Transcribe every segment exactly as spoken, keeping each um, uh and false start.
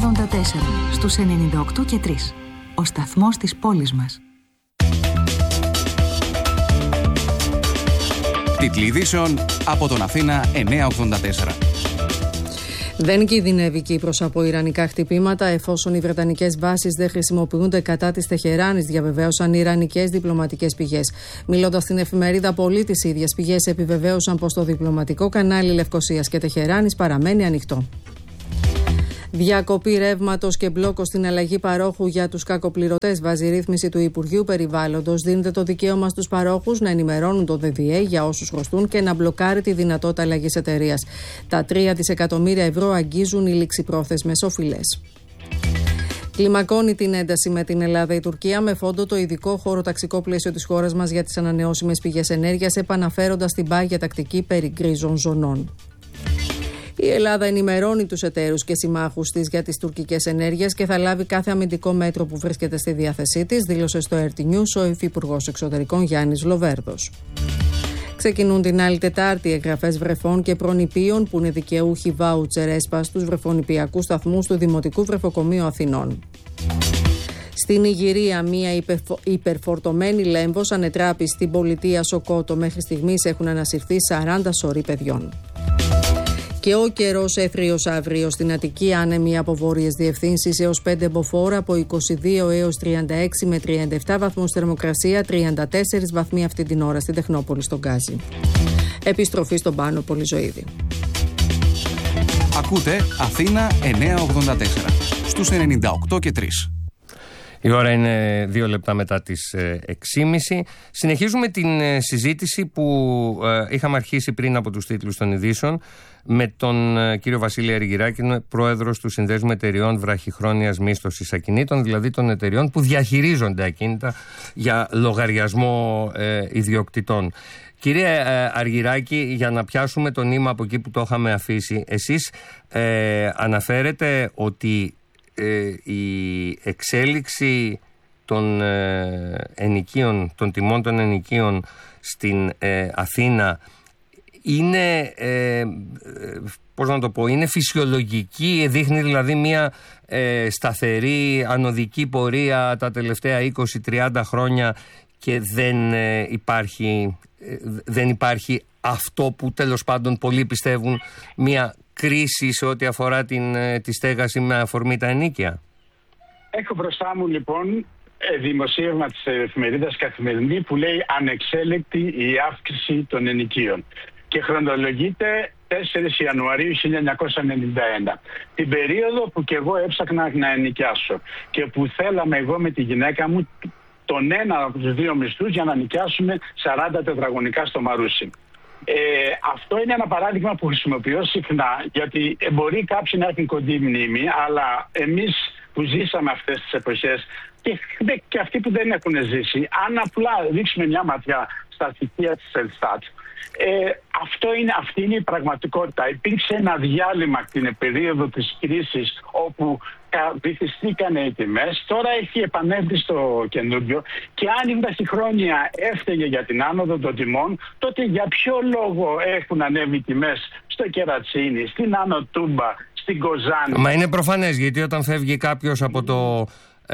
ογδόντα τέσσερα στους ενενήντα οκτώ και τρία. Ο σταθμός της πόλης μας. Τίτλοι ειδήσεων από τον Αθήνα εννιακόσια ογδόντα τέσσερα. Δεν κινδυνεύει η Κύπρος από ιρανικά χτυπήματα εφόσον οι βρετανικές βάσεις δεν χρησιμοποιούνται κατά της Τεχεράνης, διαβεβαίωσαν οι ιρανικές διπλωματικές πηγές. Μιλώντας στην εφημερίδα Πολίτης, οι ίδιες πηγές επιβεβαίωσαν πως το διπλωματικό κανάλι Λευκωσίας και Τεχεράνης παραμένει ανοιχτό. Διακοπή ρεύματος και μπλόκο στην αλλαγή παρόχου για τους κακοπληρωτές βάζει ρύθμιση του Υπουργείου Περιβάλλοντος. Δίνεται το δικαίωμα στους παρόχους να ενημερώνουν το ΔΔΕ για όσους χρωστούν και να μπλοκάρει τη δυνατότητα αλλαγής εταιρείας. Τα τρία δισεκατομμύρια ευρώ αγγίζουν οι ληξιπρόθεσμες οφειλές. Κλιμακώνει την ένταση με την Ελλάδα η Τουρκία με φόντο το ειδικό χωροταξικό πλαίσιο της χώρας μας για τις ανανεώσιμες πηγές ενέργειας, επαναφέροντας την πάγια τακτική περί γκρίζων ζωνών. Η Ελλάδα ενημερώνει τους εταίρους και συμμάχους της για τις τουρκικές ενέργειες και θα λάβει κάθε αμυντικό μέτρο που βρίσκεται στη διάθεσή της, δήλωσε στο αρ τι News ο Υφυπουργός Εξωτερικών Γιάννης Λοβέρδος. Ξεκινούν την άλλη Τετάρτη εγγραφές βρεφών και προνηπίων που είναι δικαιούχοι βάουτσερ ΕΣΠΑ στους βρεφονηπιακούς σταθμούς του Δημοτικού Βρεφοκομείου Αθηνών. Στην Ιγυρία, μία υπερφορτωμένη λέμβος ανετράπη στην πολιτεία Σοκότο. Μέχρι στιγμής έχουν ανασυρθεί σαράντα σωροί παιδιών. Και ο καιρός έθριος αύριο στην Αττική, άνεμοι από βόρειες διευθύνσεις έως πέντε μποφόρ, από είκοσι δύο έως τριάντα έξι με τριάντα επτά βαθμούς θερμοκρασία, τριάντα τέσσερα βαθμοί αυτή την ώρα στην Τεχνόπολη στον Γκάζι. Επιστροφή στον Πάνο Πολυζωίδη. Ακούτε Αθήνα εννιακόσια ογδόντα τέσσερα στους ενενήντα οκτώ και τρία. Η ώρα είναι δύο λεπτά μετά τις έξι και μισή. Συνεχίζουμε την συζήτηση που είχαμε αρχίσει πριν από τους τίτλους των ειδήσεων με τον κύριο Βασίλη Αργυράκη, πρόεδρος του Συνδέσμου Εταιριών Βραχυχρόνιας Μίσθωσης Ακινήτων, δηλαδή των εταιριών που διαχειρίζονται ακίνητα για λογαριασμό ε, ιδιοκτητών. Κύριε ε, Αργυράκη, για να πιάσουμε το νήμα από εκεί που το είχαμε αφήσει, εσείς ε, αναφέρετε ότι Ε, η εξέλιξη των ε, ενοικίων, των τιμών των ενοικίων στην ε, Αθήνα είναι, ε, ε, πώς να το πω, είναι φυσιολογική, δείχνει δηλαδή μια ε, σταθερή ανωδική πορεία τα τελευταία είκοσι με τριάντα χρόνια και δεν ε, υπάρχει, ε, δεν υπάρχει αυτό που τέλος πάντων πολλοί πιστεύουν, μια κρίση σε ό,τι αφορά την, τη στέγαση με αφορμή τα ενοίκια. Έχω μπροστά μου λοιπόν δημοσίευμα της εφημερίδας Καθημερινή που λέει «Ανεξέλεκτη η αύξηση των ενοικίων» και χρονολογείται τέσσερις Ιανουαρίου χίλια εννιακόσια ενενήντα ένα. Την περίοδο που και εγώ έψαχνα να ενοικιάσω και που θέλαμε εγώ με τη γυναίκα μου τον ένα από τους δύο μισθούς για να νοικιάσουμε σαράντα τετραγωνικά στο Μαρούσι. Ε, αυτό είναι ένα παράδειγμα που χρησιμοποιώ συχνά, γιατί μπορεί κάποιοι να έχουν κοντή μνήμη, αλλά εμείς που ζήσαμε αυτές τις εποχές και, και αυτοί που δεν έχουν ζήσει, αν απλά ρίξουμε μια ματιά στα στοιχεία της Ελστάτ, ε, αυτό είναι, αυτή είναι η πραγματικότητα. Υπήρξε ένα διάλειμμα την περίοδο της κρίσης όπου βυθιστήκαν οι τιμές, τώρα έχει επανέλθει στο καινούριο και αν η βραχυχρόνια έφταιγε για την άνοδο των τιμών, τότε για ποιο λόγο έχουν ανέβει οι τιμές στο Κερατσίνι, στην Άνω Τούμπα, στην Κοζάνη? Μα είναι προφανές, γιατί όταν φεύγει κάποιος από, το,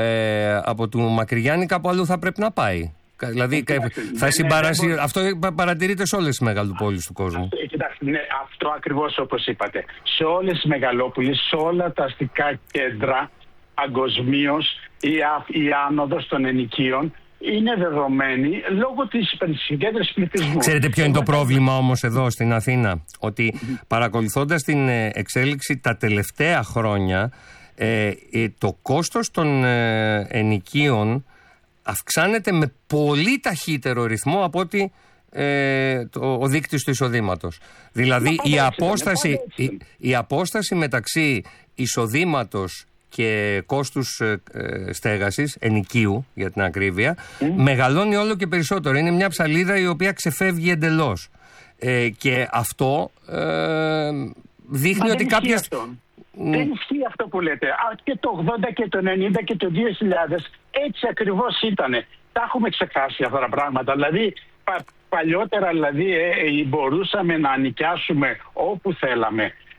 ε, από του Μακρυγιάννη, κάπου αλλού θα πρέπει να πάει. Δηλαδή θα συμπαρασύ... αυτό παρατηρείται σε όλες τις μεγαλοπόλεις του κόσμου. Κοιτάξτε, ναι, αυτό ακριβώς όπως είπατε. Σε όλες τις μεγαλόπολεις, σε όλα τα αστικά κέντρα, παγκοσμίως η, η άνοδος των ενοικίων είναι δεδομένη λόγω της συγκέντρωσης πληθυσμού. Ξέρετε ποιο είναι το πρόβλημα όμως εδώ στην Αθήνα? Ότι παρακολουθώντας την εξέλιξη τα τελευταία χρόνια, ε, το κόστος των ε, ενοικίων αυξάνεται με πολύ ταχύτερο ρυθμό από ότι ε, το, ο δείκτης του εισοδήματος. Δηλαδή η απόσταση, η, η απόσταση μεταξύ εισοδήματος και κόστους ε, ε, στέγασης, ενοικίου για την ακρίβεια, mm. μεγαλώνει όλο και περισσότερο. Είναι μια ψαλίδα η οποία ξεφεύγει εντελώς. Ε, και αυτό ε, δείχνει Μα ότι κάποια... Δεν ισχύει αυτό που λέτε. Και το ογδόντα και το ενενήντα και το δύο χιλιάδες έτσι ακριβώς ήτανε. Τα έχουμε ξεχάσει αυτά τα πράγματα. Δηλαδή πα, παλιότερα δηλαδή, ε, ε, μπορούσαμε να νοικιάσουμε όπου θέλαμε.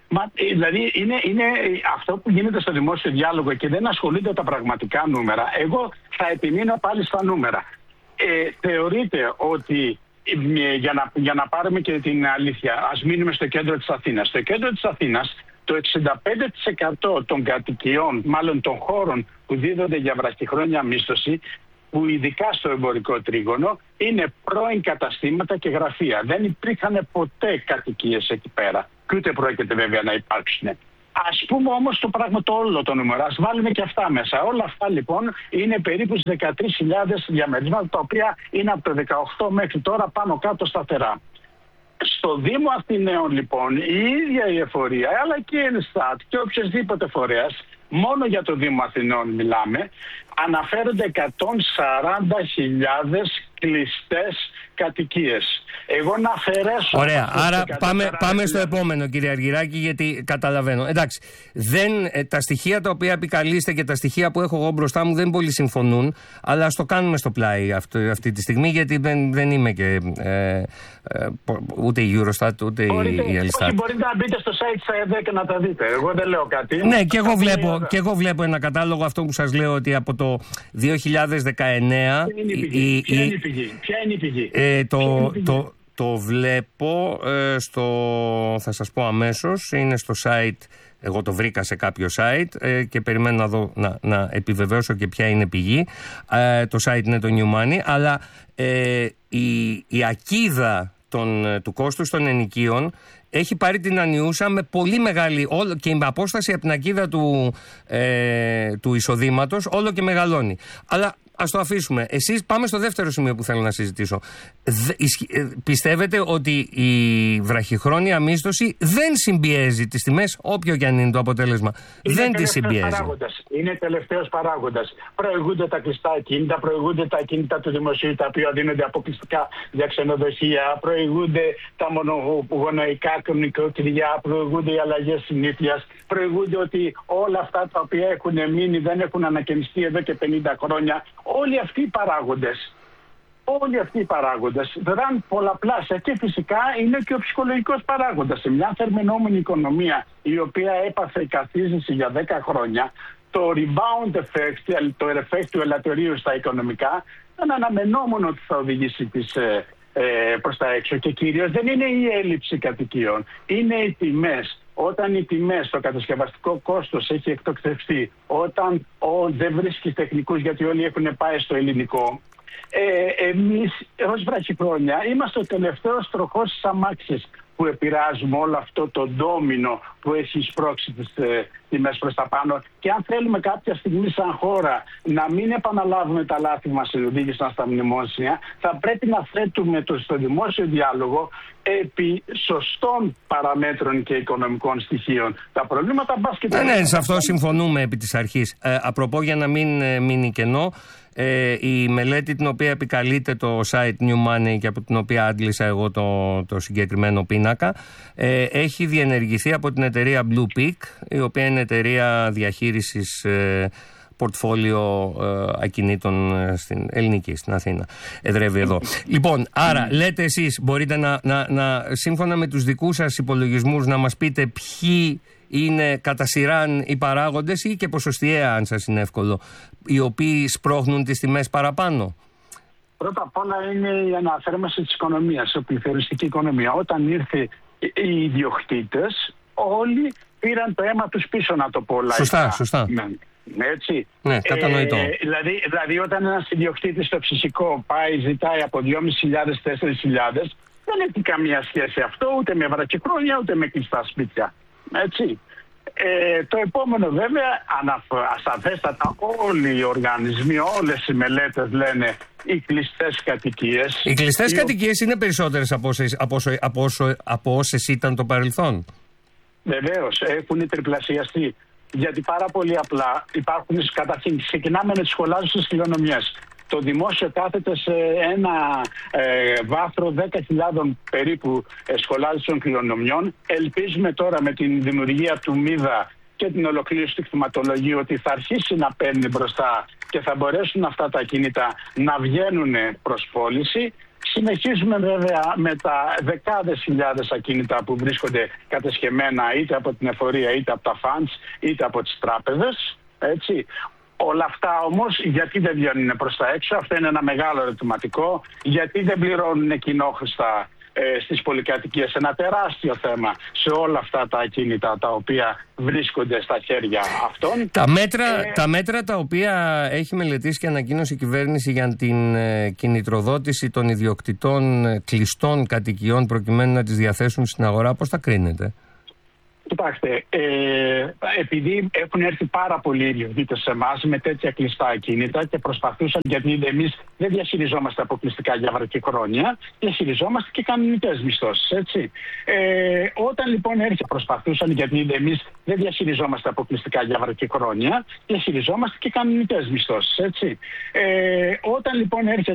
Μα, δηλαδή είναι, είναι αυτό που γίνεται στο δημόσιο διάλογο και δεν ασχολείται τα πραγματικά νούμερα. Εγώ θα επιμείνω πάλι στα νούμερα. Ε, θεωρείτε ότι για να, για να πάρουμε και την αλήθεια, ας μείνουμε στο κέντρο της Αθήνας. Στο κέντρο της Αθήνας το εξήντα πέντε τοις εκατό των κατοικιών, μάλλον των χώρων που δίδονται για βραχυχρόνια μίσθωση, που ειδικά στο εμπορικό τρίγωνο είναι πρώην καταστήματα και γραφεία. Δεν υπήρχαν ποτέ κατοικίες εκεί πέρα. Και ούτε πρόκειται βέβαια να υπάρξουν. Ας πούμε όμως το πράγμα το όλο το νούμερο, ας βάλουμε και αυτά μέσα. Όλα αυτά λοιπόν είναι περίπου στις δεκατρείς χιλιάδες διαμερίσματα, τα οποία είναι από το δεκαοκτώ μέχρι τώρα πάνω κάτω σταθερά. Στο Δήμο Αθηναίων λοιπόν η ίδια η εφορία, αλλά και η Ελστάτ και οποιοσδήποτε φορέας, μόνο για το Δήμο Αθηναίων μιλάμε, αναφέρονται εκατόν σαράντα χιλιάδες κλειστές κατοικίες. Εγώ να αφαιρέσω... Ωραία, άρα πάμε, πάμε στο επόμενο, κύριε Αργυράκη, γιατί καταλαβαίνω. Εντάξει, δεν, τα στοιχεία τα οποία επικαλείστε και τα στοιχεία που έχω εγώ μπροστά μου δεν πολύ συμφωνούν, αλλά ας το κάνουμε στο πλάι αυτή, αυτή τη στιγμή, γιατί δεν, δεν είμαι και ε, ε, ούτε η Eurostat ούτε μπορείτε, η Ελστάτ. Όχι, μπορείτε να μπείτε στο site της ΑΕΔ και να τα δείτε. Εγώ δεν λέω κάτι. Ναι, και εγώ, βλέπω, και εγώ βλέπω ένα κατάλογο, αυτό που σας λέω, ότι από το δύο χιλιάδες δεκαεννέα... Ποια είναι η πηγή? Ποια είναι η πηγή? Ποια είναι η πηγή? Ε, το, το, το βλέπω ε, στο, θα σας πω αμέσως, είναι στο site, εγώ το βρήκα σε κάποιο site ε, και περιμένω να, δω, να, να επιβεβαίωσω και ποια είναι πηγή. Ε, το site είναι το New Money, αλλά ε, η, η ακίδα των, του κόστους των ενοικίων έχει πάρει την ανιούσα με πολύ μεγάλη, όλο, και η απόσταση από την ακίδα του, ε, του εισοδήματος όλο και μεγαλώνει. Αλλά ας το αφήσουμε. Εσείς, πάμε στο δεύτερο σημείο που θέλω να συζητήσω. Δε, ε, πιστεύετε ότι η βραχυχρόνια μίσθωση δεν συμπιέζει τις τιμές, όποιο και αν είναι το αποτέλεσμα? Είναι δεν τις συμπιέζει. Παράγοντας. Είναι τελευταίος παράγοντας. Προηγούνται τα κλειστά ακίνητα, προηγούνται τα ακίνητα του δημοσίου, τα οποία δίνονται αποκλειστικά για ξενοδοχεία, προηγούνται τα μονογονοϊκά νοικοκυριά, προηγούνται οι αλλαγές συνήθειας, προηγούνται ότι όλα αυτά τα οποία έχουν μείνει δεν έχουν ανακαινιστεί εδώ και πενήντα χρόνια. Όλοι αυτοί οι παράγοντες, όλοι αυτοί οι παράγοντες δραν πολλαπλάσια, και φυσικά είναι και ο ψυχολογικός παράγοντας. Σε μια θερμινόμενη οικονομία η οποία έπαθε καθίζηση για δέκα χρόνια, το rebound effect, το effect του ελαττωρίου στα οικονομικά, ήταν αναμενόμενο ότι θα οδηγήσει τις, ε, ε, προς τα έξω, και κυρίως δεν είναι η έλλειψη κατοικίων, είναι οι τιμές. Όταν οι τιμές στο κατασκευαστικό κόστος έχει εκτοξευθεί, όταν ο, δεν βρίσκεις τεχνικούς γιατί όλοι έχουν πάει στο ελληνικό, ε, εμείς ως βραχυχρόνια είμαστε ο τελευταίος τροχός της αμάξης που επηρεάζουμε όλο αυτό το ντόμινο που έχει σπρώξει τις ε, τιμές προς τα πάνω. Και αν θέλουμε κάποια στιγμή σαν χώρα να μην επαναλάβουμε τα λάθη μας που οδήγησαν στα μνημόνια, θα πρέπει να θέτουμε το, στο δημόσιο διάλογο επί σωστών παραμέτρων και οικονομικών στοιχείων. Τα προβλήματα μπας και τα... Ναι, ναι, σε αυτό συμφωνούμε επί της αρχής. Ε, απροπό, για να μην ε, μείνει κενό, Ε, η μελέτη την οποία επικαλείται το site New Money και από την οποία άντλησα εγώ το, το συγκεκριμένο πίνακα, ε, έχει διενεργηθεί από την εταιρεία Blue Peak, η οποία είναι εταιρεία διαχείρισης ε, πορτφόλιο ε, ακινήτων ε, στην ελληνική, στην Αθήνα. Εδρεύει εδώ. Λοιπόν, άρα λέτε εσείς, μπορείτε να, να, να σύμφωνα με τους δικούς σας υπολογισμούς να μας πείτε ποιοι είναι κατά σειράν οι παράγοντες, ή και ποσοστιαία, αν σας είναι εύκολο, οι οποίοι σπρώχνουν τις τιμές παραπάνω? Πρώτα απ' όλα είναι η αναθέρμανση της οικονομίας, η πληθωριστική οικονομία. Όταν ήρθε οι ιδιοκτήτες, όλοι πήραν το αίμα τους πίσω, να το πω λαϊκά. Σωστά, σωστά. Ναι, έτσι. Ναι, κατανοητό. Ε, δηλαδή, δηλαδή, όταν ένας ιδιοκτήτης στο ψυχικό πάει, ζητάει από δυόμισι χιλιάδες με τέσσερις χιλιάδες, δεν έχει καμία σχέση αυτό ούτε με βραχυχρόνια ούτε με κλειστά σπίτια. Έτσι. Ε, το επόμενο βέβαια, ασαφέστατα όλοι οι οργανισμοί, όλες οι μελέτες λένε οι κλειστές κατοικίες. Οι κλειστές οι... κατοικίες είναι περισσότερες από όσες, από, όσο, από, όσο, από όσες ήταν το παρελθόν. Βεβαίως, έχουν τριπλασιαστεί. Γιατί πάρα πολύ απλά υπάρχουν, καταρχήν ξεκινάμε με τις σχολάζουσες κληρονομιές. Το δημόσιο κάθεται σε ένα ε, βάθρο δέκα χιλιάδων περίπου ε, σχολάζουσων κληρονομιών. Ελπίζουμε τώρα με την δημιουργία του ΜΥΔΑ και την ολοκλήρωση του κτηματολογίου ότι θα αρχίσει να παίρνει μπροστά και θα μπορέσουν αυτά τα κίνητα να βγαίνουν προς πώληση. Συνεχίζουμε βέβαια με τα δεκάδες χιλιάδες ακίνητα που βρίσκονται κατεσκεμμένα είτε από την εφορία, είτε από τα φαντς, είτε από τις τράπεζες. Έτσι. Όλα αυτά όμως γιατί δεν βγαίνουν προς τα έξω, αυτό είναι ένα μεγάλο ερωτηματικό. Γιατί δεν πληρώνουν κοινόχρηστα ε, στις πολυκατοικίες, ένα τεράστιο θέμα σε όλα αυτά τα ακίνητα τα οποία βρίσκονται στα χέρια αυτών. Τα μέτρα, ε, τα μέτρα τα οποία έχει μελετήσει και ανακοίνωσε η κυβέρνηση για την ε, κινητροδότηση των ιδιοκτητών ε, κλειστών κατοικιών προκειμένου να τις διαθέσουν στην αγορά, πώς τα κρίνετε? Κοιτάξτε, ε, επειδή έχουν έρθει πάρα πολλοί ιδιοκτήτες σε εμάς με τέτοια κλειστά ακίνητα και προσπαθούσαν, γιατί εμείς δεν διαχειριζόμαστε αποκλειστικά για βραχυχρόνια, διαχειριζόμαστε και κανονικές μισθώσεις, έτσι. Ε, όταν λοιπόν έρχεται, προσπαθούσαν, γιατί εμείς δεν διαχειριζόμαστε αποκλειστικά για βραχυχρόνια, διαχειριζόμαστε και κανονικές μισθώσεις, έτσι. Ε, όταν λοιπόν έρχεται